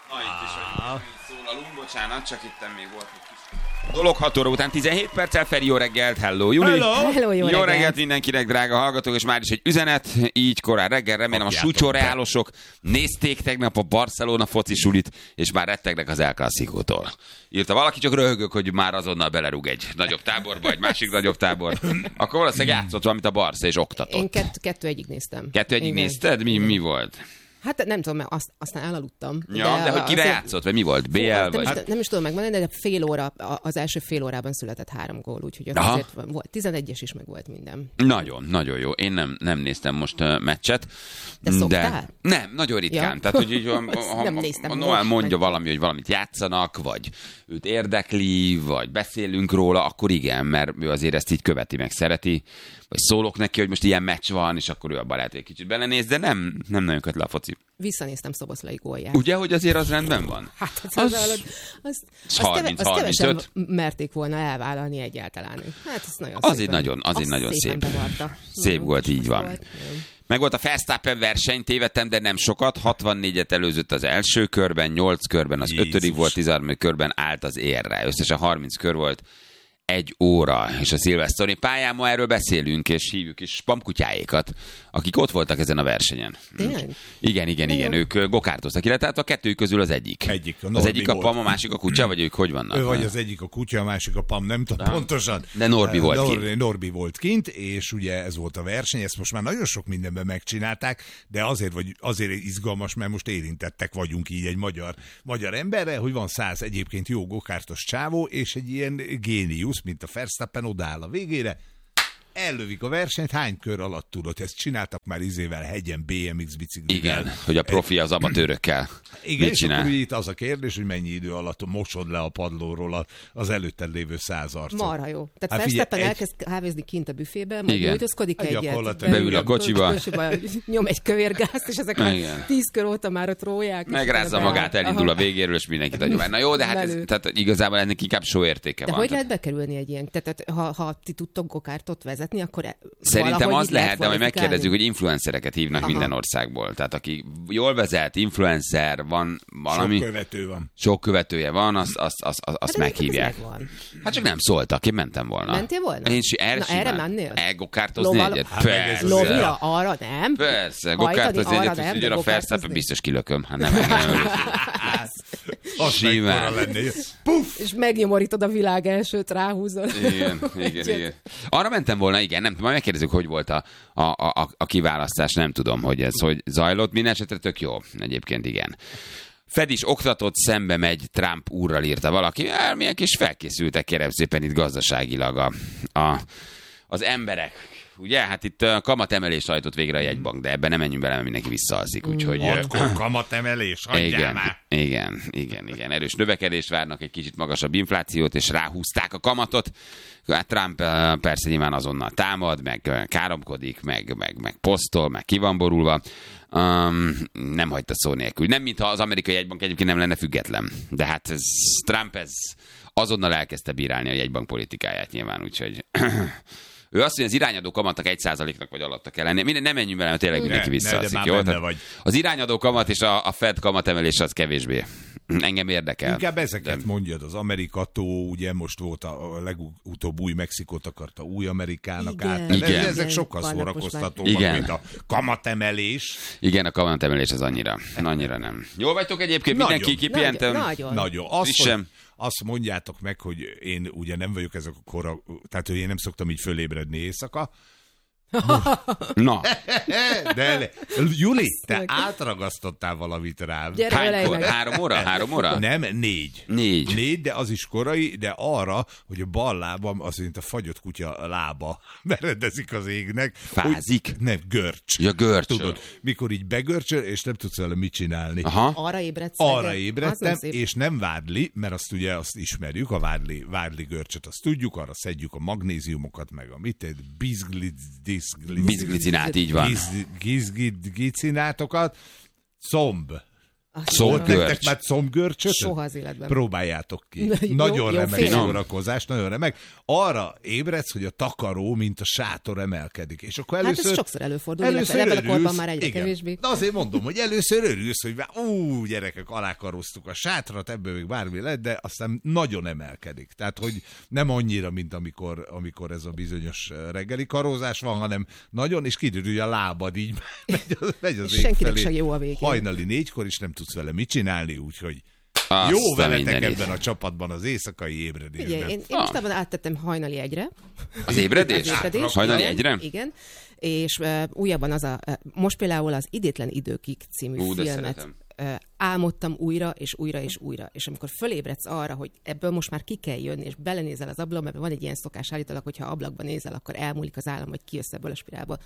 Itt is szólalunk, bocsánat, csak itt még volt egy kis dolog. 6 óra után 17 perccel. Feri, jó reggelt, hello Juli. Hello, jó reggelt mindenkinek, drága hallgatók, és már is egy üzenet, így korán reggel, remélem a súcsoreálosok nézték tegnap a Barcelona foci sulit, és már rettegnek az El Clasicótól. Írta valaki, csak röhögök, hogy már azonnal belerúg egy nagyobb táborba, egy másik nagyobb tábor. Akkor valószínűleg játszott valamit a Barca, és oktatott. Én 2-1-ig néztem. 2-1-ig nézted? Mi volt? Hát nem tudom, mert aztán elaludtam. Ja, de hogy kire játszott, vagy mi volt? BL? Nem is tudom megmondani, de az első fél órában született 3 gól, úgyhogy azért volt 11-es is, meg volt minden. Nagyon jó. Én nem néztem most meccset. De szoktál? Nem, nagyon ritkán. Ja. Tehát, hogy ha Noel mondja valami, hogy valamit játszanak, vagy őt érdekli, vagy beszélünk róla, akkor igen, mert ő azért ezt így követi, meg szereti. Vagy szólok neki, hogy most ilyen meccs van, és akkor ő abban lehet egy kicsit belenéz, de nem nagyon köt le a foci. Visszanéztem Szoboszlai gólját. Ugye, hogy azért az rendben van? Hát azt kevesen merték volna elvállalni egyáltalán. Hát ez nagyon nagyon szép. Szép volt, így van. Meg volt a Verstappen verseny, tévedtem, de nem sokat. 64-et előzött az első körben, 8 körben, az 5. volt, 13. körben állt az érre. Összesen 30 kör volt. 1 óra, és a szilveszteri pályán ma erről beszélünk, és hívjuk is spamkutyáékat, akik ott voltak ezen a versenyen. Igen, ők gokártoztak, illetve a kettőjük közül az egyik. Az egyik a Pam, a másik a kutya, vagy ők hogy vannak? Ő vagy az egyik a kutya, a másik a Pam, nem tudom pontosan. De Norbi volt kint. Norbi volt kint, és ugye ez volt a verseny, ezt most már nagyon sok mindenben megcsinálták, de azért izgalmas, mert most érintettek vagyunk így egy magyar emberre, hogy van 100 egyébként jó gokártos csávó, és egy ilyen géniusz, mint a Verstappen odaáll a végére, ellövik a versenyt, hány kör alatt tudod? Ezt csináltak már izével hegyen, BMX biciklivel. Igen, hogy a profi az amatőrökkel. Igen, és akkor itt az a kérdés, hogy mennyi idő alatt mosod le a padlóról az előtted lévő 100 arcot. Marha jó. Tehát Verstappen elkezd kávézni kint a büfébe, majd öltözkodik egyet. Beül a kocsiba. Nyom egy kövérgázt, és ezek már 10 kör óta már ott róják. Megrázza magát, elindul a végéről, és mindenkit adja. Na jó, de hát tehát igazából ennek inkább show értéke van. De hogy lehet bekerülni egy ilyen? Tehát ha ti tudtok gokártot vezetni, akkor szerintem az lehet, de majd megkérdezzük, hogy influencereket hívnak minden országból. Tehát aki jól vezet, influencer, van valami... Sok követője van, azt meghívják. Hát csak nem szóltak, én mentem volna. Mentél volna? Erre mennél? Gokártozni egyet? Persze. Lovira, arra nem? Persze, gokártozni egyet, hogy ugyan a Verstappen biztos kilököm. Hát nem simán. És megnyomorítod a világ elsőt, ráhúzol. Igen. Arra mentem volna, igen, nem tudom, majd megkérdezzük, hogy volt a kiválasztás, nem tudom, hogy ez hogy zajlott. Minden esetre tök jó, egyébként igen. Fed is oktatott, szembe megy Trump úrral, írta valaki. Milyen kis felkészültek, kérem szépen itt gazdaságilag az emberek. Ugye, hát itt kamatemelést hajtott végre a jegybank, de ebben nem menjünk bele, mert mindenki visszaalszik, úgyhogy... Kamatemelés, hagyjál már! Igen. Erős növekedést várnak, egy kicsit magasabb inflációt, és ráhúzták a kamatot. Hát Trump persze nyilván azonnal támad, meg káromkodik, meg posztol, meg ki van borulva. Nem hagyta szó nélkül. Nem, mintha az amerikai jegybank egyébként nem lenne független. De hát Trump azonnal elkezdte bírálni a jegybank politikáját nyilván, úgyhogy... Ő azt mondja, az irányadó kamatnak 1%-nak vagy alatta kell lenni. Nem menjünk vele, mert tényleg mindenki visszaaszik, jó? Az irányadó kamat és a Fed kamat emelés az kevésbé. Engem érdekel. Inkább ezeket mondjad, az Amerikató, ugye most volt a legutóbb új Mexikót akarta új Amerikának át. Igen. Ezek sokkal szórakoztatóbbak, mint a kamatemelés. Igen, a kamatemelés az annyira nem. Jól vagytok egyébként? Mindenki kipihentem? Nagyon. Azt mondjátok meg, hogy én ugye nem vagyok ezek a kora, tehát hogy én nem szoktam így fölébredni éjszaka. Na. De Juli, te átragasztottál valamit rám. Hánykor? 3 óra? 3 óra? Nem, 4. 4, de az is korai, de arra, hogy a bal lábam az, mint a fagyott kutya lába meredezik az égnek. Fázik? Nem, görcs. Ja, görcs. Tudod, mikor így begörcsöl, és nem tudsz vele mit csinálni. Aha. Arra ébredtem, és nem vádli, mert azt ismerjük, a vádli görcsöt, azt tudjuk, arra szedjük a magnéziumokat, meg a bizglicinát, így van. Gizglicinátokat. Comb. Nektek már combgörcsöt? Soha az életben. Próbáljátok ki. Nagyon remek szórakozás, nagyon remek. Arra ébredsz, hogy a takaró, mint a sátor emelkedik. És akkor először... Hát ez sokszor előfordul, illetve ebben a korban már egyre kevésbé. De azért mondom, hogy először örülsz, hogy gyerekek, alákaroztuk a sátrat, ebből még bármi lett, de aztán nagyon emelkedik. Tehát, hogy nem annyira, mint amikor ez a bizonyos reggeli karózás van, hanem nagyon, és kiderül, hogy a lábad így megy az ég felé. Se jó a végén. Hajnali 4-kor is nem tudsz vele mit csinálni, úgyhogy jó veletek ebben a csapatban az éjszakai ébredésben. Ugye, én mostában áttettem hajnali 1-re. Az ébredés? Hajnali 1-re? Igen. És újabban most például az Idétlen időkig című filmet álmodtam újra, és újra, és újra. És amikor fölébredsz arra, hogy ebből most már ki kell jönni, és belenézel az ablakba, mert van egy ilyen szokás állítólag, hogyha ablakban nézel, akkor elmúlik az állam, hogy kijössz ebből a spirálból.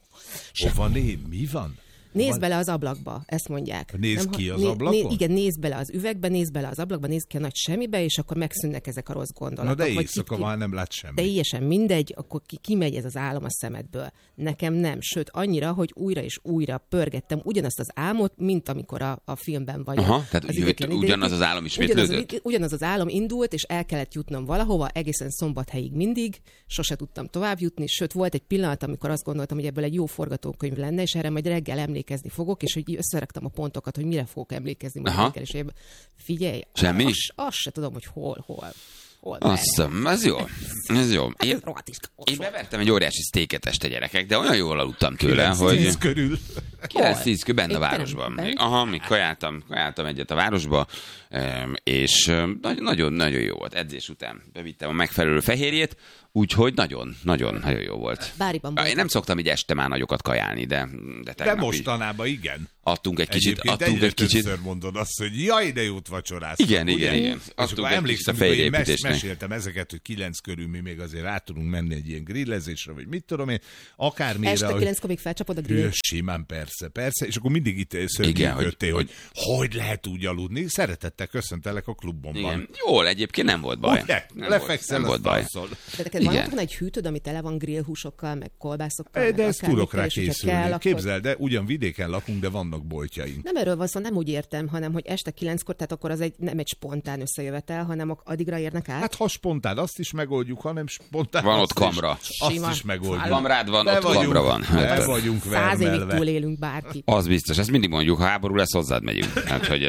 Mi van? Nézd bele az ablakba, ezt mondják. Nézd ki az ablakon? Igen, nézd bele az üvegbe, nézd bele az ablakba, nézd ki a nagy semmibe, és akkor megszűnnek ezek a rossz gondolatok. Na de éjszaka már nem lát semmit. De teljesen mindegy, akkor kimegy ez az álom a szemedből. Nekem nem, sőt annyira, hogy újra és újra pörgettem ugyanazt az álmot, mint amikor a filmben vagy. Aha, tehát ugyanaz az álom ismétlődött? Ugyanaz az álom indult, és el kellett jutnom valahova, egészen Szombathelyig mindig, sose tudtam tovább jutni, sőt volt egy pillanat, amikor azt gondoltam, hogy ebből egy jó forgatókönyv lenne, és erre majd reggel emlékezni fogok, és hogy összeraktam a pontokat, hogy mire fogok emlékezni majd reggel, és figyelj, semmi? Azt se tudom, hogy hol. Awesome, ez jó. Ez jó. Én bevertem egy óriási sztéket este, gyerekek, de olyan jól aludtam tőle, hogy... 9-10 körül. 9-10 körül benne a városban. Még kajáltam egyet a városba, és nagyon jó volt. Edzés után bevittem a megfelelő fehérjét, úgyhogy nagyon jó volt. Én nem szoktam így este már nagyokat kajálni, de mostanában igen. Adtunk egy kicsit. Többször mondod azt, hogy jaj, de jót vacsoráztunk. Igen. Adtunk egy kicsit a fejlépítésnek. Meséltem ezeket, hogy 9 körül mi még azért rá tudunk menni egy ilyen grillezésre, vagy mit tudom én. Akármire. Este 9-kor még felcsapod a grill. Simán, persze. És akkor mindig itt szörnyűködtél, hogy lehet úgy aludni. Szeretettel köszöntelek a klubomban. Igen. Jól, egyébként nem volt baj. Lefekszel, nem volt baj. De neked van otthon egy hűtőd, ami tele van grillhúsokkal, meg kolbászokkal? De ezt tudok rá készülni. Képzeld, de ugyan vidéken lakunk, de vannak boltjaink. Nem erről van szó, nem úgy értem, hanem hogy este 9-kor, tehát akkor az nem egy spontán összejövetel, hanem addigra érnek át. Hát ha spontán, azt is megoldjuk, hanem spontán. Van ott kamra. Azt is megoldjuk. Kamrád van, ott kamra van. Le vagyunk 100 évig túlélünk bárki. Az biztos, ezt mindig mondjuk, ha háború lesz, hozzád megyünk. Hát, hogy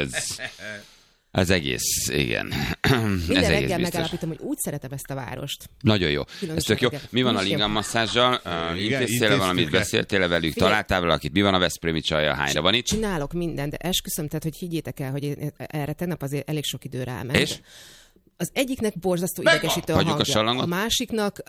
ez egész, igen. Minden reggel megállapítom, hogy úgy szeretem ezt a várost. Nagyon jó. Ez tök jó. Mi van a Lingam masszázsal? Intéztél valamit, beszéltél velük, találtál valakit? Mi van a veszprémi csajjal? Hányra van itt? Csinálok mindent, de esküszöm, tehát hogy higgyétek el, hogy erre tegnap azért elég sok idő ráment. És? Az egyiknek borzasztó idegesítő a hangja. A másiknak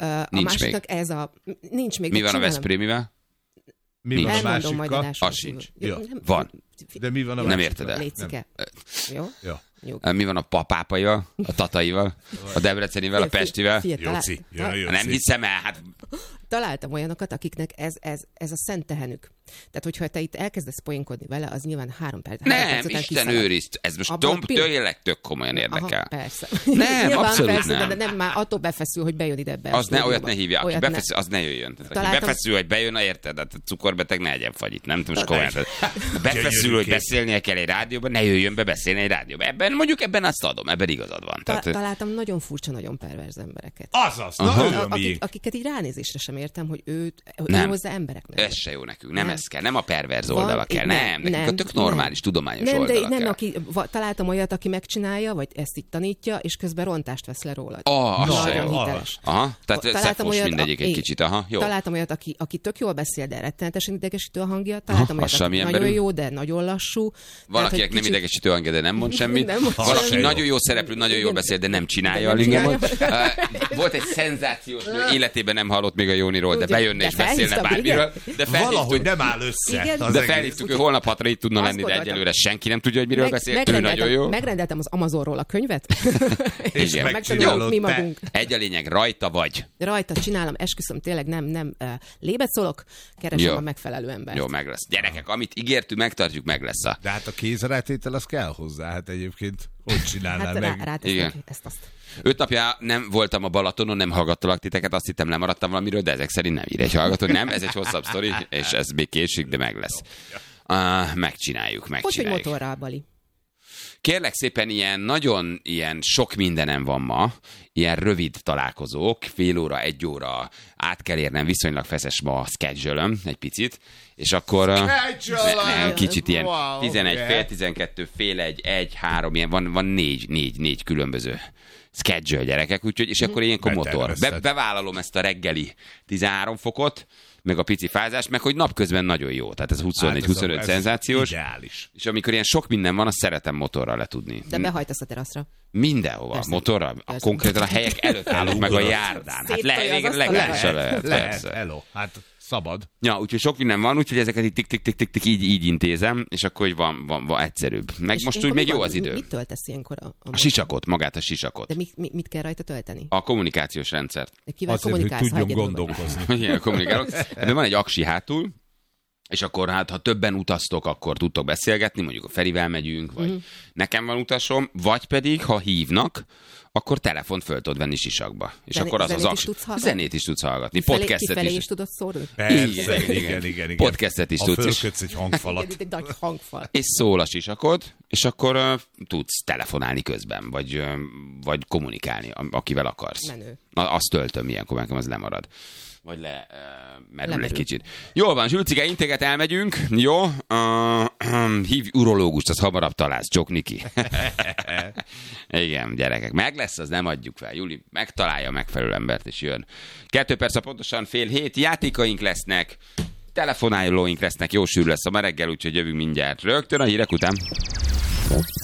ez a... Nincs még. Mi van a veszprémivel? Mi van a másikkal? Az sincs. Van. De mi van a nem érted el? Lécike. Jó? Ja. Mi van a papápaival, a tataival, a debrecenivel, a pestivel? Jóci. Nem hiszem el, hát... Találtam olyanokat, akiknek ez a szent tehenük. Tehát, hogyha te itt elkezdesz poénkodni vele, az nyilván 3 perc. Nem, Isten őrizt. Ez most tényleg tök komolyan érdekel. Aha, persze. Nem, abszolút persze, nem. De nem, már attól befeszül, hogy bejön ide ebbe. Olyat ne hívja. Aki befeszül, az ne jöjjön. Aki befeszül, hogy bejön, érted? Hát a cukorbeteg ne egyen fagyit. Nem tudom, komolyan. Befeszül, hogy beszélnie kell egy rádióban, ne jöjjön be beszélni egy rádióban. Ebben azt adom, ebben igazad van. Találtam nagyon furcsa, nagyon perverz embereket. Azaz, akiket így ránézésre sem értem, hogy ő hozzá embereknek. Ez se jó nekünk, nem ez kell, nem a perverz oldala kell, nekünk a tök normális, tudományos oldala kell. Nem, találtam olyat, aki megcsinálja, vagy ezt itt tanítja, és közben rontást vesz le rólad. Az se jó. Hiteles. Aha, tehát szefos mindegyik egy kicsit, jó. Találtam olyat, aki tök jól beszél, de rettenetesen idegesítő a hangja. Találtam olyat, aki nagyon jó, de nagyon lassú. Valakinek nem idegesítő hangja, de nem mond semmit. Valaki nagyon jó szereplő, nagyon jól beszél, de nem csinálja a Lingamot. Volt egy szenzációs nő, életében nem hallott még a Jóniról, de bejönne és beszélne bármiről. Valahogy nem áll össze. De felhívtuk, hogy holnap 6-ra itt tudna lenni, de egyelőre senki nem tudja, hogy miről beszél. Ő nagyon jó. Megrendeltem az Amazonról a könyvet. És megcsinálod mi magunk. Egy a lényeg, rajta vagy. Rajta csinálom, esküszöm, tényleg nem lébet szólok, keresem a megfelelő embert. Jó, meg lesz. Gyerekek, amit ígértünk, megtartjuk, meg lesz. De hát a kézrátétel az kell hozzá, hát egyébként hogy csinálnál meg? Igen. Ezt. 5 napja nem voltam a Balatonon, nem hallgattalak titeket, azt hittem lemaradtam valamiről, de ezek szerint nem ír egy hallgató. Nem, ez egy hosszabb sztori, és ez még késik, de meg lesz. Megcsináljuk. Hogy motorral, Bali? Kérlek szépen, ilyen sok mindenem van ma, ilyen rövid találkozók, fél óra, 1 óra, át kell érnem, viszonylag feszes ma a schedule-öm egy picit, és akkor kicsit ilyen 11, fél 12, fél 1, 3, ilyen van 4 különböző schedule, gyerekek, úgyhogy, és akkor ilyenkor motor. Bevállalom ezt a reggeli 13 fokot, meg a pici fázás, meg hogy napközben nagyon jó. Tehát ez 24-25 szenzációs. Ideális. És amikor ilyen sok minden van, azt szeretem motorral letudni. De behajtasz a teraszra. Mindenhova. Persze. Motorral? Konkrétan a helyek előtt állunk meg a járdán. Hát lehet. Hello. Hát szabad. Ja, úgyhogy sok minden van, úgyhogy ezeket így így intézem, és akkor hogy van egyszerűbb. Meg és most úgy még jó az idő. Mit töltesz ilyenkor? A sisakot, magát a sisakot. De mit kell rajta tölteni? A kommunikációs rendszert. Kivel kommunikálsz? Hogy tudjon gondolkozni. Igen, kommunikálok. Ebben van egy aksi hátul, és akkor hát, ha többen utaztok, akkor tudtok beszélgetni, mondjuk a Ferivel megyünk, vagy nekem van utasom, vagy pedig, ha hívnak, akkor telefont föl tudod venni sisakba. És akkor az zenét is tudsz hallgatni. Podcastet is tudod szórni? Persze, igen. Podcastet is tudsz. Ha fölkötsz egy hangfalat. Egy nagy hangfal. És szól a sisakod, és akkor tudsz telefonálni közben, vagy kommunikálni, akivel akarsz. Menő. Azt töltöm ilyenkor, nekem az lemarad. Vagy merül egy kicsit. Jól van, Zsülcike, integet elmegyünk. Jó? Hívj urológust, az hamarabb találsz, Csok Niki. Igen, gyerekek. Meg lesz, az nem adjuk fel. Júli megtalálja a megfelelő embert, és jön. 2 perc, pontosan 6:30. Játékaink lesznek, telefonálóink lesznek, jó sűrű lesz a ma reggel, úgyhogy jövünk mindjárt rögtön a hírek után.